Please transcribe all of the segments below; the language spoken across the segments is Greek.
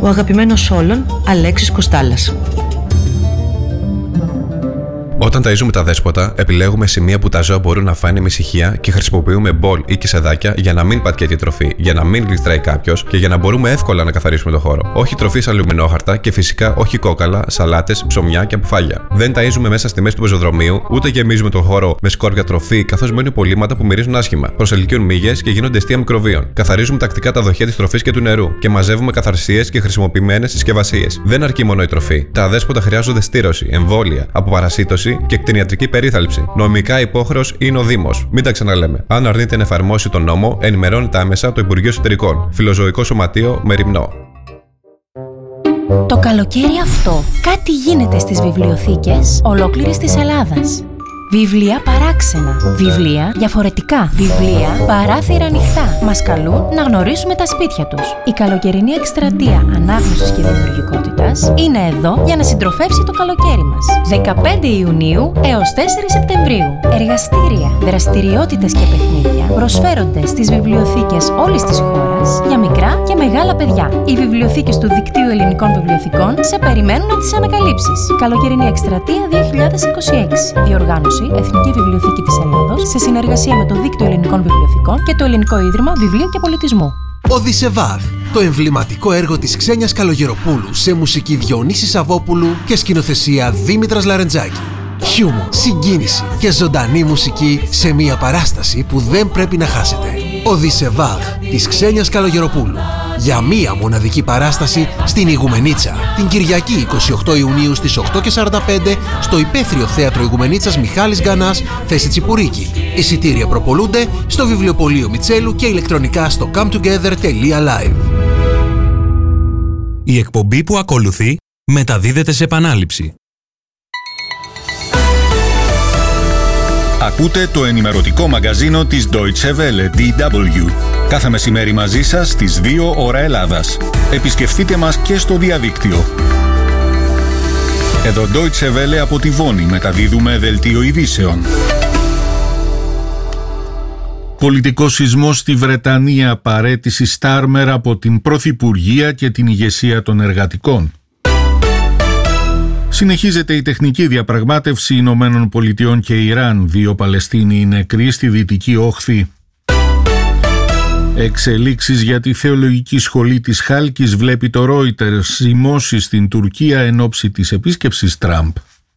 ο αγαπημένος όλων Αλέξης Κοστάλας. Όταν ταΐζουμε τα δέσποτα, επιλέγουμε σημεία που τα ζώα μπορούν να φάνε με ησυχία και χρησιμοποιούμε μπολ ή κισεδάκια για να μην πατιέται η τροφή, για να μην γλιστράει κάποιος και για να μπορούμε εύκολα να καθαρίσουμε το χώρο. Όχι τροφή σε αλουμινόχαρτα και φυσικά όχι κόκαλα, σαλάτες, ψωμιά και αποφάγια. Δεν ταΐζουμε μέσα στη μέση του πεζοδρομίου, ούτε γεμίζουμε τον χώρο με σκόρπια τροφή, καθώς μένουν υπολείμματα που μυρίζουν άσχημα. Προσελκύουν μύγες και γίνονται αιστεία μικροβίων. Καθαρίζουμε τακτικά τα δοχεία της τροφής και του νερού και μαζεύουμε καθαρσίες και χρησιμοποιημένες συσκευασίες. Δεν αρκεί μόνο η τροφή. Τα δέσποτα χρειάζονται στήρωση, εμβόλια, αποπαρασίτωση και κτηνιατρική περίθαλψη. Νομικά υπόχρεος είναι ο Δήμος. Μην τα ξαναλέμε. Αν αρνείται να εφαρμόσει τον νόμο, ενημερώνεται άμεσα το Υπουργείο Εσωτερικών. Φιλοζωικό Σωματείο Μεριμνό. Το καλοκαίρι αυτό κάτι γίνεται στις βιβλιοθήκες ολόκληρης της Ελλάδας. Βιβλία παράξενα, βιβλία διαφορετικά, βιβλία παράθυρα ανοιχτά. Μας καλούν να γνωρίσουμε τα σπίτια τους. Η καλοκαιρινή εκστρατεία ανάγνωσης και δημιουργικότητας είναι εδώ για να συντροφεύσει το καλοκαίρι μας. 15 Ιουνίου έως 4 Σεπτεμβρίου. Εργαστήρια, δραστηριότητες και παιχνίδια προσφέρονται στις βιβλιοθήκες όλης της χώρας για μικρά και μεγάλα παιδιά. Οι βιβλιοθήκες του Δικτύου Ελληνικών Βιβλιοθηκών σε περιμένουν να τις ανακαλύψεις. Καλοκαιρινή εκστρατεία 2026. Διοργάνωση Εθνική Βιβλιοθήκη της Ελλάδος σε συνεργασία με το Δίκτυο Ελληνικών Βιβλιοθηκών και το Ελληνικό Ίδρυμα Βιβλίου και Πολιτισμού. Οδυσσεβάδ, το εμβληματικό έργο της Ξένιας Καλογεροπούλου σε μουσική Διονύση Σαββόπουλου και σκηνοθεσία Δήμητρας Λαρεντζάκη. Χιούμορ, συγκίνηση και ζωντανή μουσική σε μια παράσταση που δεν πρέπει να χάσετε. Οδυσσεβάδ της Ξένιας Καλογεροπούλου. Για μία μοναδική παράσταση στην Ιγουμενίτσα την Κυριακή 28 Ιουνίου στις 8:45 στο Υπαίθριο Θέατρο Ιγουμενίτσας Μιχάλης Γκανάς, θέση Τσιπουρίκη. Εισιτήρια προπολούνται στο Βιβλιοπωλείο Μιτσέλου και ηλεκτρονικά στο cometogether.live. Η εκπομπή που ακολουθεί μεταδίδεται σε επανάληψη. Ακούτε το ενημερωτικό μαγκαζίνο της Deutsche Welle, DW. Κάθε μεσημέρι μαζί σας στις 2 ώρα Ελλάδας. Επισκεφτείτε μας και στο διαδίκτυο. Εδώ Deutsche Welle από τη Βόνη μεταδίδουμε δελτίο ειδήσεων. Πολιτικός σεισμός στη Βρετανία, παραίτηση Στάρμερ από την Πρωθυπουργία και την ηγεσία των εργατικών. Συνεχίζεται η τεχνική διαπραγμάτευση Ηνωμένων Πολιτειών και Ιράν. 2 Παλαιστίνοι νεκροί στη Δυτική Όχθη. Εξελίξεις για τη θεολογική σχολή της Χάλκης βλέπει το Reuters. Ζυμώσεις στην Τουρκία εν ώψη της επίσκεψης Τραμπ.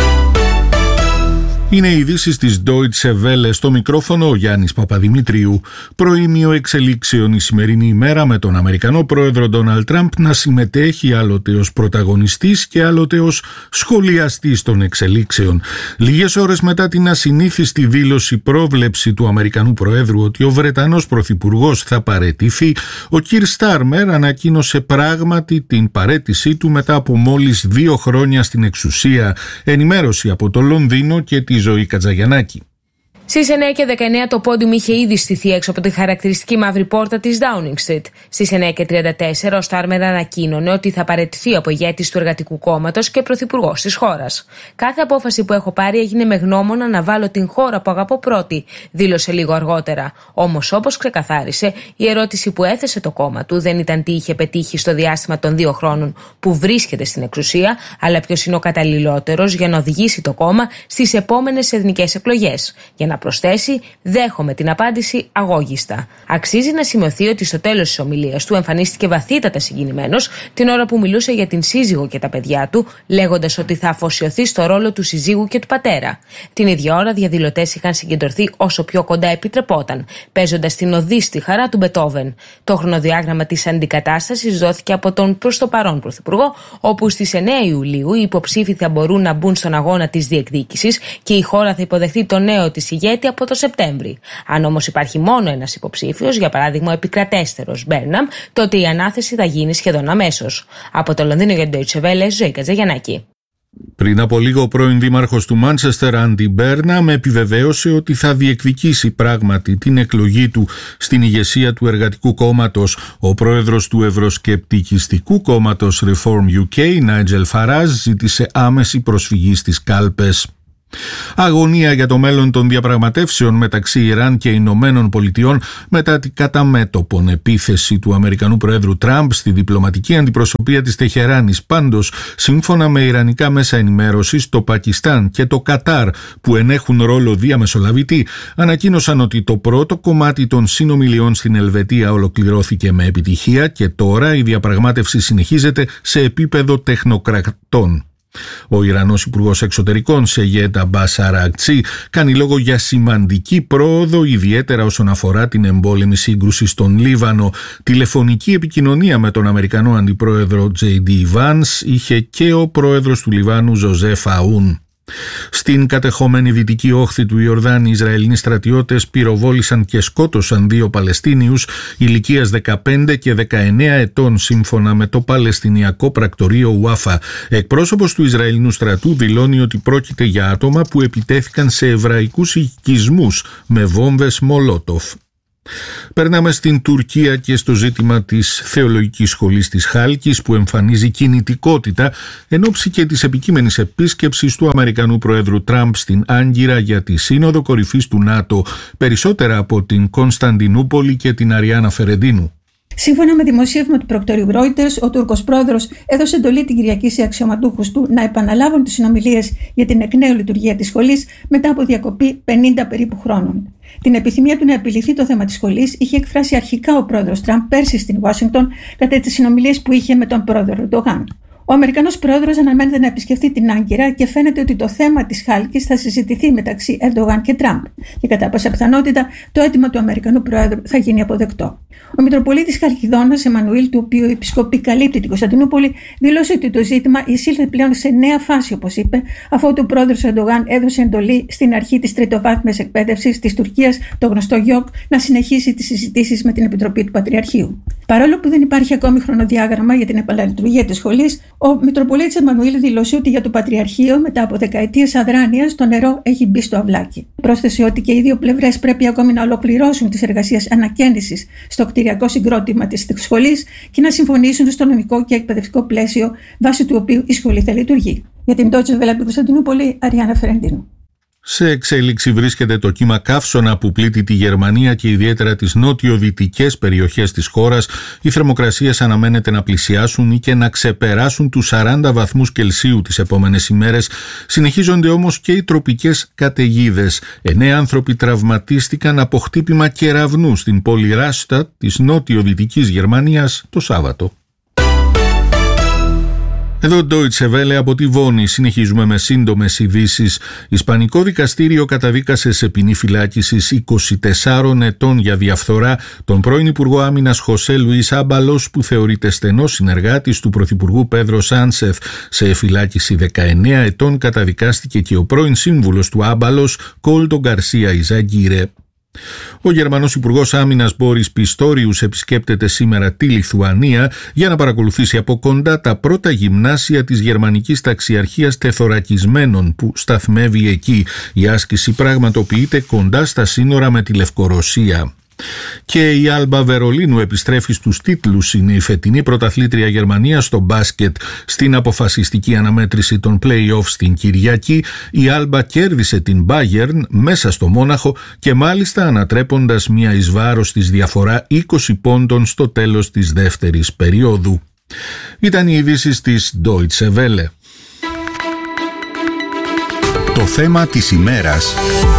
Είναι οι ειδήσεις της Deutsche Welle, στο μικρόφωνο ο Γιάννης Παπαδημητρίου. Προήμιο εξελίξεων η σημερινή ημέρα με τον Αμερικανό πρόεδρο Ντόναλντ Τραμπ να συμμετέχει άλλοτε ως πρωταγωνιστής και άλλοτε ως σχολιαστής των εξελίξεων. Λίγες ώρες μετά την ασυνήθιστη δήλωση πρόβλεψη του Αμερικανού Προέδρου ότι ο Βρετανός Πρωθυπουργός θα παραιτηθεί, ο Κιρ Στάρμερ ανακοίνωσε πράγματι την παραίτησή του μετά από μόλις 2 χρόνια στην εξουσία. Ενημέρωση από το Λονδίνο και τη Ζωή Κατζαγιαννάκη. Στις 9:19 το πόντιουμ είχε ήδη στηθεί έξω από τη χαρακτηριστική μαύρη πόρτα της Downing Street. Στις 9:34 ο Στάρμερ ανακοίνωνε ότι θα παραιτηθεί από ηγέτης του Εργατικού Κόμματος και πρωθυπουργός της χώρας. Κάθε απόφαση που έχω πάρει έγινε με γνώμονα να βάλω την χώρα που αγαπώ πρώτη, δήλωσε λίγο αργότερα. Όμως, όπως ξεκαθάρισε, η ερώτηση που έθεσε το κόμμα του δεν ήταν τι είχε πετύχει στο διάστημα των 2 χρόνων που βρίσκεται στην εξουσία, αλλά ποιος είναι ο καταλληλότερος για να οδηγήσει το κόμμα στις επόμενες εθνικές εκλογές. Για να προσθέσει, δέχομαι την απάντηση αγώγιστα. Αξίζει να σημειωθεί ότι στο τέλος της ομιλίας του εμφανίστηκε βαθύτατα συγκινημένος την ώρα που μιλούσε για την σύζυγο και τα παιδιά του, λέγοντας ότι θα αφοσιωθεί στο ρόλο του συζύγου και του πατέρα. Την ίδια ώρα, διαδηλωτές είχαν συγκεντρωθεί όσο πιο κοντά επιτρεπόταν, παίζοντας την οδή στη χαρά του Μπετόβεν. Το χρονοδιάγραμμα της αντικατάστασης δόθηκε από τον προς το παρόν πρωθυπουργό, όπου στις 9 Ιουλίου οι υποψήφοι θα μπορούν να μπουν στον αγώνα της διεκδίκησης και η χώρα θα υποδεχθεί το νέο της ηγέτη από το Σεπτέμβρη. Αν όμως υπάρχει μόνο ένας υποψήφιος, για παράδειγμα ο επικρατέστερος Μπέρναμ, τότε η ανάθεση θα γίνει σχεδόν αμέσως. Από το Λονδίνο για την Deutsche Welle, Ζωή Κατζαγιαννάκη. Πριν από λίγο, ο πρώην δήμαρχος του Μάντσεστερ, Άντι Μπέρναμ, επιβεβαίωσε ότι θα διεκδικήσει πράγματι την εκλογή του στην ηγεσία του Εργατικού Κόμματος. Ο πρόεδρος του ευρωσκεπτικιστικού κόμματος Reform UK, Νάιτζελ Φαράζ, ζήτησε άμεση προσφυγή στις κάλπες. Αγωνία για το μέλλον των διαπραγματεύσεων μεταξύ Ιράν και Ηνωμένων Πολιτειών μετά την κατά μέτωπον επίθεση του Αμερικανού Προέδρου Τραμπ στη διπλωματική αντιπροσωπεία της Τεχεράνης. Πάντως, σύμφωνα με ιρανικά μέσα ενημέρωσης, το Πακιστάν και το Κατάρ, που ενέχουν ρόλο διαμεσολαβητή, ανακοίνωσαν ότι το πρώτο κομμάτι των συνομιλιών στην Ελβετία ολοκληρώθηκε με επιτυχία και τώρα η διαπραγμάτευση συνεχίζεται σε επίπεδο τεχνοκρατών. Ο Ιρανός Υπουργός Εξωτερικών Σεγέτ Αμπάς Αρακτσί κάνει λόγο για σημαντική πρόοδο, ιδιαίτερα όσον αφορά την εμπόλεμη σύγκρουση στον Λίβανο. Τηλεφωνική επικοινωνία με τον Αμερικανό Αντιπρόεδρο J.D. Vance είχε και ο πρόεδρος του Λιβάνου Ζωζέφ Αούν. Στην κατεχόμενη δυτική όχθη του Ιορδάνη, οι Ισραηλινοί στρατιώτες πυροβόλησαν και σκότωσαν 2 Παλαιστίνιους ηλικίας 15 και 19 ετών, σύμφωνα με το Παλαιστινιακό Πρακτορείο Ουάφα. Εκπρόσωπος του Ισραηλινού στρατού δηλώνει ότι πρόκειται για άτομα που επιτέθηκαν σε εβραϊκούς οικισμούς με βόμβες Μολότοφ. Περνάμε στην Τουρκία και στο ζήτημα της Θεολογικής Σχολής της Χάλκης, που εμφανίζει κινητικότητα εν ώψη και της επικείμενης επίσκεψης του Αμερικανού Προέδρου Τραμπ στην Άγκυρα για τη Σύνοδο Κορυφής του ΝΑΤΟ, περισσότερα από την Κωνσταντινούπολη και την Αριάννα Φερεντίνου. Σύμφωνα με δημοσίευμα του πρακτορείου Reuters, ο Τούρκος πρόεδρος έδωσε εντολή την Κυριακή σε αξιωματούχους του να επαναλάβουν τις συνομιλίες για την εκ νέου λειτουργία της σχολής μετά από διακοπή 50 περίπου χρόνων. Την επιθυμία του να επιληθεί το θέμα της σχολής είχε εκφράσει αρχικά ο πρόεδρος Τραμπ πέρσι στην Ουάσιγκτον κατά τις συνομιλίες που είχε με τον πρόεδρο Ερντογάν. Ο Αμερικανός πρόεδρος αναμένεται να επισκεφθεί την Άγκυρα και φαίνεται ότι το θέμα της Χάλκης θα συζητηθεί μεταξύ Ερντογάν και Τραμπ. Και κατά πάσα πιθανότητα το αίτημα του Αμερικανού πρόεδρου θα γίνει αποδεκτό. Ο Μητροπολίτης Χαλκιδόνας Εμμανουήλ, του οποίου η επισκοπή καλύπτει την Κωνσταντινούπολη, δήλωσε ότι το ζήτημα εισήλθε πλέον σε νέα φάση, όπως είπε, αφού ο πρόεδρος Ερντογάν έδωσε εντολή στην αρχή της τριτοβάθμιας εκπαίδευσης της Τουρκίας, το γνωστό ΓΙΟΚ, να συνεχίσει τις συζητήσεις με την Επιτροπή του Πατριαρχείου. Παρόλο που δεν υπάρχει ακόμη χρονοδιάγραμμα για την επαναλειτουργία της σχολής, ο Μητροπολίτης Εμμανουήλ δήλωσε ότι για το Πατριαρχείο, μετά από δεκαετίες αδράνειας, το νερό έχει μπει στο αυλάκι. Πρόσθεσε ότι και οι δύο πλευρές πρέπει ακόμη να ολοκληρώσουν τις εργασίες ανακαίνησης στο κτηριακό συγκρότημα της σχολής και να συμφωνήσουν στο νομικό και εκπαιδευτικό πλαίσιο βάσει του οποίου η σχολή θα λειτουργεί. Για την Deutsche Welle από την Κωνσταντινούπολη, Αριάννα Φερεντίνου. Σε εξέλιξη βρίσκεται το κύμα καύσωνα που πλήττει τη Γερμανία και ιδιαίτερα τις νότιο-δυτικές περιοχές της χώρας. Οι θερμοκρασίες αναμένεται να πλησιάσουν ή και να ξεπεράσουν τους 40 βαθμούς Κελσίου τις επόμενες ημέρες. Συνεχίζονται όμως και οι τροπικές καταιγίδες. 9 άνθρωποι τραυματίστηκαν από χτύπημα κεραυνού στην πόλη Ράστατ της νότιο-δυτικής Γερμανίας το Σάββατο. Εδώ Deutsche Welle από τη Βόνη. Συνεχίζουμε με σύντομες ειδήσεις. Ισπανικό δικαστήριο καταδίκασε σε ποινή φυλάκισης 24 ετών για διαφθορά τον πρώην Υπουργό Άμυνας Χωσέ Λουίς Άμπαλος, που θεωρείται στενός συνεργάτης του Πρωθυπουργού Πέδρο Σάνσεθ. Σε φυλάκιση 19 ετών καταδικάστηκε και ο πρώην σύμβουλος του Άμπαλος, Κόλτο Γκαρσία Ιζαγκύρε. Ο Γερμανός Υπουργός Άμυνας Μπόρις Πιστόριους επισκέπτεται σήμερα τη Λιθουανία για να παρακολουθήσει από κοντά τα πρώτα γυμνάσια της γερμανικής ταξιαρχίας τεθωρακισμένων που σταθμεύει εκεί. Η άσκηση πραγματοποιείται κοντά στα σύνορα με τη Λευκορωσία. Και η Άλμπα Βερολίνου επιστρέφει στους τίτλους. Είναι η φετινή πρωταθλήτρια Γερμανίας στο μπάσκετ. Στην αποφασιστική αναμέτρηση των play-off στην Κυριακή, η Άλμπα κέρδισε την Bayern μέσα στο Μόναχο και μάλιστα ανατρέποντας μια εις βάρος της διαφορά 20 πόντων στο τέλος της δεύτερης περίοδου. Ήταν οι ειδήσεις της Deutsche Welle. Το θέμα της ημέρας.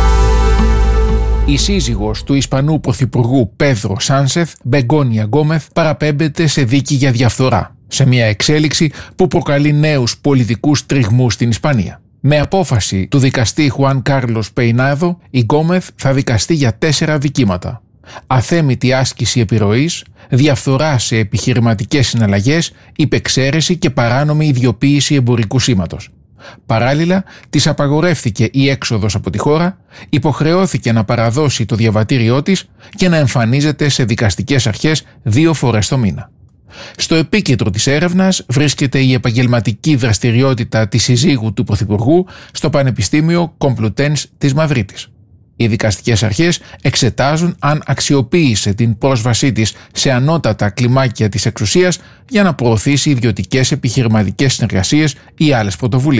Η σύζυγος του Ισπανού Πρωθυπουργού Πέδρο Σάνσεθ, Μπεγκόνια Γκόμεθ, παραπέμπεται σε δίκη για διαφθορά, σε μια εξέλιξη που προκαλεί νέους πολιτικούς τριγμούς στην Ισπανία. Με απόφαση του δικαστή Χουάν Κάρλος Πεϊνάδο, η Γκόμεθ θα δικαστεί για 4 δικήματα. Αθέμητη άσκηση επιρροής, διαφθορά σε επιχειρηματικές συναλλαγές, υπεξαίρεση και παράνομη ιδιοποίηση εμπορικού σήματος. Παράλληλα, της απαγορεύθηκε η έξοδος από τη χώρα, υποχρεώθηκε να παραδώσει το διαβατήριό της και να εμφανίζεται σε δικαστικές αρχές 2 φορές το μήνα. Στο επίκεντρο της έρευνας βρίσκεται η επαγγελματική δραστηριότητα της συζύγου του Πρωθυπουργού στο Πανεπιστήμιο Κομπλουτένς της Μαδρίτης. Οι δικαστικές αρχές εξετάζουν αν αξιοποίησε την πρόσβασή της σε ανώτατα κλιμάκια της εξουσίας για να προωθήσει ιδιωτικές επιχειρηματικές συνεργασίες ή άλλες πρωτοβουλίες.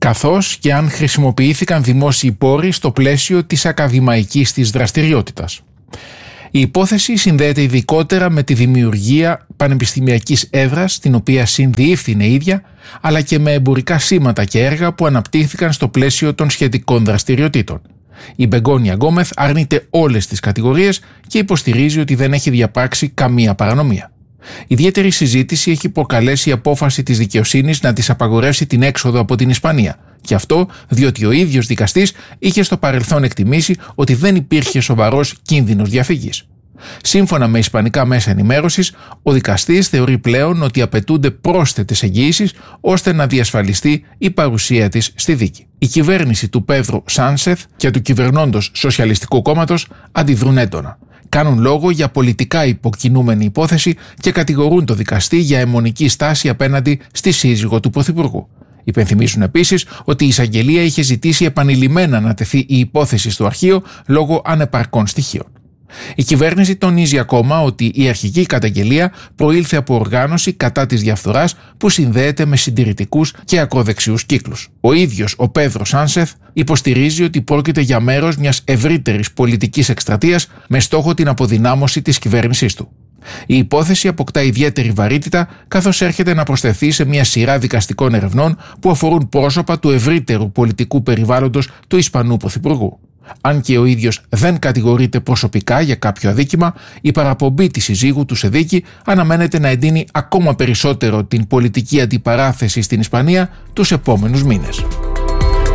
καθώς και αν χρησιμοποιήθηκαν δημόσιοι πόροι στο πλαίσιο της ακαδημαϊκής της δραστηριότητας. Η υπόθεση συνδέεται ειδικότερα με τη δημιουργία πανεπιστημιακής έδρας, την οποία συνδιεύθυνε η ίδια, αλλά και με εμπορικά σήματα και έργα που αναπτύχθηκαν στο πλαίσιο των σχετικών δραστηριοτήτων. Η Μπεγκόνια Γκόμεθ αρνείται όλες τις κατηγορίες και υποστηρίζει ότι δεν έχει διαπράξει καμία παρανομία. Ιδιαίτερη συζήτηση έχει προκαλέσει η απόφαση της δικαιοσύνης να της απαγορεύσει την έξοδο από την Ισπανία. Και αυτό διότι ο ίδιος δικαστής είχε στο παρελθόν εκτιμήσει ότι δεν υπήρχε σοβαρός κίνδυνος διαφυγής. Σύμφωνα με ισπανικά μέσα ενημέρωσης, ο δικαστής θεωρεί πλέον ότι απαιτούνται πρόσθετες εγγυήσεις ώστε να διασφαλιστεί η παρουσία της στη δίκη. Η κυβέρνηση του Πέδρο Σάνσεθ και του κυβερνώντος Σοσιαλιστικού Κόμματος αντιδρούν έντονα. Κάνουν λόγο για πολιτικά υποκινούμενη υπόθεση και κατηγορούν το δικαστή για αιμονική στάση απέναντι στη σύζυγο του Πρωθυπουργού. Υπενθυμίζουν επίσης ότι η εισαγγελία είχε ζητήσει επανειλημμένα να τεθεί η υπόθεση στο αρχείο λόγω ανεπαρκών στοιχείων. Η κυβέρνηση τονίζει ακόμα ότι η αρχική καταγγελία προήλθε από οργάνωση κατά της διαφθοράς που συνδέεται με συντηρητικούς και ακροδεξιούς κύκλους. Ο ίδιος ο Πέδρο Σάνσεθ υποστηρίζει ότι πρόκειται για μέρος μιας ευρύτερης πολιτικής εκστρατείας με στόχο την αποδυνάμωση της κυβέρνησής του. Η υπόθεση αποκτά ιδιαίτερη βαρύτητα καθώς έρχεται να προσθεθεί σε μια σειρά δικαστικών ερευνών που αφορούν πρόσωπα του ευρύτερου πολιτικού περιβάλλοντος του Ισπανού Πρωθυπουργού. Αν και ο ίδιος δεν κατηγορείται προσωπικά για κάποιο αδίκημα, η παραπομπή της συζύγου του σε δίκη αναμένεται να εντείνει ακόμα περισσότερο την πολιτική αντιπαράθεση στην Ισπανία τους επόμενους μήνες.